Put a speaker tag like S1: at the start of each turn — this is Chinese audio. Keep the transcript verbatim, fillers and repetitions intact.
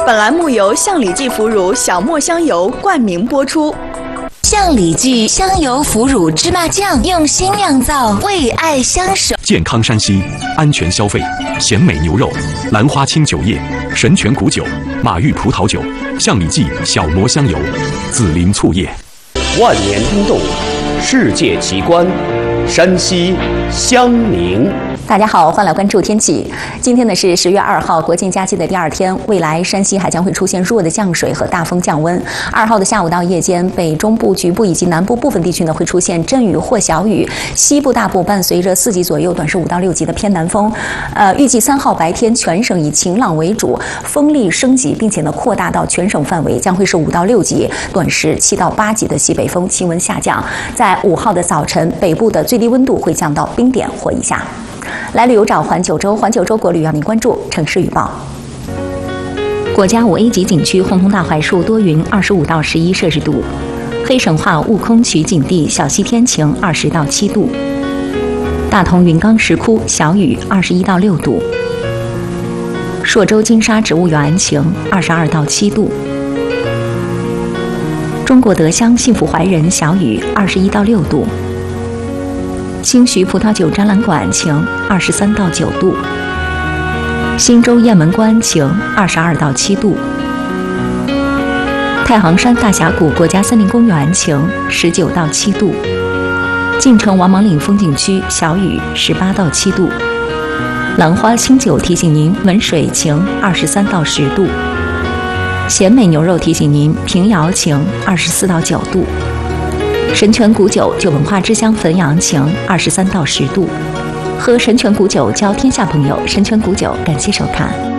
S1: 本栏目由象里记腐乳小磨香油冠名播出。
S2: 象里记香油腐乳芝麻酱用心酿造，为爱相守。
S3: 健康山西，安全消费。咸美牛肉、兰花清酒液、神泉谷酒、马玉葡萄酒、象里记小磨香油、紫林醋液。
S4: 万年冰冻，世界奇观，山西襄宁。
S5: 大家好，欢迎来关注天气。今天呢是十月二号，国庆假期的第二天。未来山西还将会出现弱的降水和大风降温。二号的下午到夜间，北中部局部以及南部部分地区呢会出现阵雨或小雨，西部大部伴随着四级左右短时五到六级的偏南风。呃，预计三号白天全省以晴朗为主，风力升级，并且呢扩大到全省范围，将会是五到六级，短时七到八级的西北风，气温下降。在五号的早晨，北部的最低温度会降到冰点或以下。来旅游找环九州，环九州国旅要您关注城市预报。国家五 A 级景区红通大槐树多云，二十五到十一摄氏度；黑神话悟空取景地小溪天晴，二十到七度；大同云冈石窟小雨，二十一到六度；朔州金沙植物园晴，二十二到七度；中国德乡幸福怀仁小雨，二十一到六度。兴徐葡萄酒展览馆晴，二十三到九度；新州雁门关晴，二十二到七度；太行山大峡谷国家森林公园晴，十九到七度；晋城王莽岭风景区小雨，十八到七度；兰花清酒提醒您文水晴，二十三到十度；咸美牛肉提醒您平遥晴，二十四到九度。神泉谷酒酒文化之乡汾阳晴，二十三到十度。喝神泉谷酒交天下朋友，神泉谷酒感谢收看。